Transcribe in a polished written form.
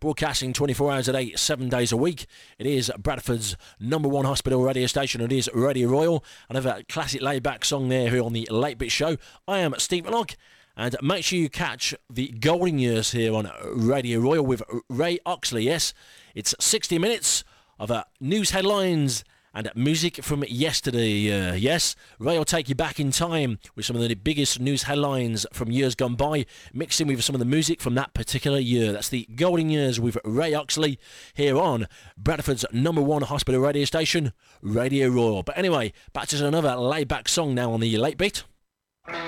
broadcasting 24 hours a day, 7 days a week. It is Bradford's number one hospital radio station. It is Radio Royal. Another classic laid-back song there here on the Late Bit Show. I am Steve Malock, and make sure you catch the golden years here on Radio Royal with Ray Oxley. Yes, it's 60 minutes of news headlines and music from yesterday. Yes, Ray will take you back in time with some of the biggest news headlines from years gone by, mixed in with some of the music from that particular year. That's the golden years with Ray Oxley here on Bradford's number one hospital radio station, Radio Royal. But anyway, back to another laid-back song now on the Late Beat.